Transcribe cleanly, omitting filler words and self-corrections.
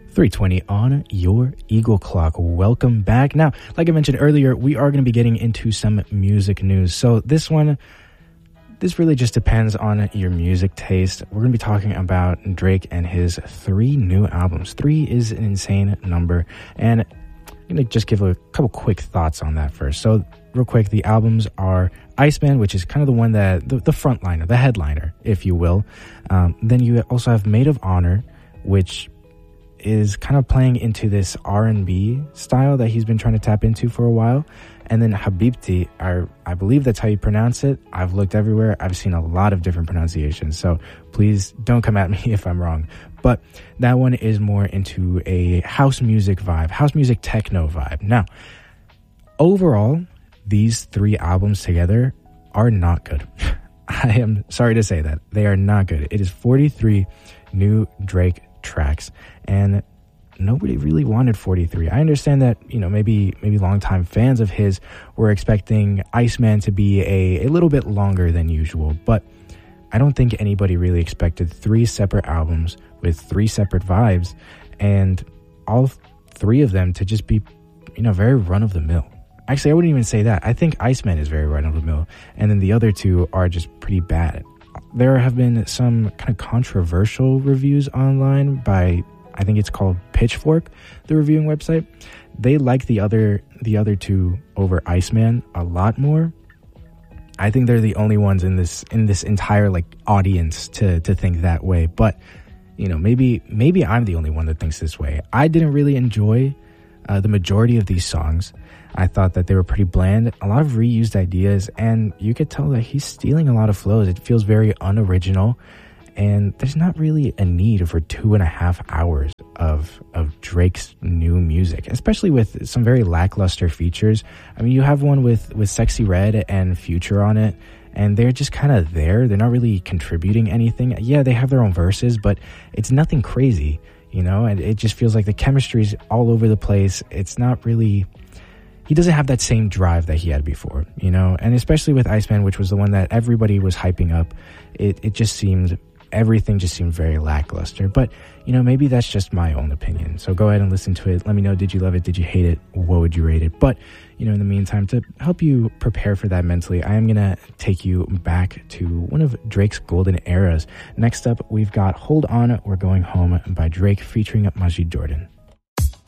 3:20 on your Eagle Clock. Welcome back. Now, like I mentioned earlier, we are going to be getting into some music news. So this really just depends on your music taste. We're going to be talking about Drake and his 3 new albums. 3 is an insane number. And I'm going to just give a couple quick thoughts on that first. So real quick, the albums are Iceman, which is kind of the one that, the frontliner, the headliner, if you will. Then you also have Maid of Honor, which is kind of playing into this R&B style that he's been trying to tap into for a while. And then Habibti, I believe that's how you pronounce it. I've looked everywhere. I've seen a lot of different pronunciations, so please don't come at me if I'm wrong. But that one is more into a house music vibe, house music techno vibe. Now, overall, these 3 albums together are not good. I am sorry to say that. They are not good. It is 43 new Drake tracks, and nobody really wanted 43. I understand that, maybe longtime fans of his were expecting Iceman to be a little bit longer than usual, but I don't think anybody really expected 3 separate albums with 3 separate vibes, and all 3 of them to just be, very run-of-the-mill. Actually, I wouldn't even say that. I think Iceman is very run-of-the-mill, and then the other 2 are just pretty bad. There have been some kind of controversial reviews online by, I think it's called Pitchfork, the reviewing website. They like the other 2 over Iceman a lot more. I think they're the only ones in this entire audience to think that way. But maybe I'm the only one that thinks this way. I didn't really enjoy the majority of these songs. I thought that they were pretty bland, a lot of reused ideas, and you could tell that he's stealing a lot of flows. It feels very unoriginal, and there's not really a need for 2.5 hours of Drake's new music, especially with some very lackluster features. I mean, you have one with Sexy Red and Future on it, and they're just kind of there. They're not really contributing anything. Yeah, they have their own verses, but it's nothing crazy, and it just feels like the chemistry's all over the place. It's not really... He doesn't have that same drive that he had before, and especially with Iceman, which was the one that everybody was hyping up, everything just seemed very lackluster. But, maybe that's just my own opinion. So go ahead and listen to it. Let me know, did you love it? Did you hate it? What would you rate it? But, in the meantime, to help you prepare for that mentally, I am going to take you back to one of Drake's golden eras. Next up, we've got Hold On, We're Going Home by Drake featuring Majid Jordan.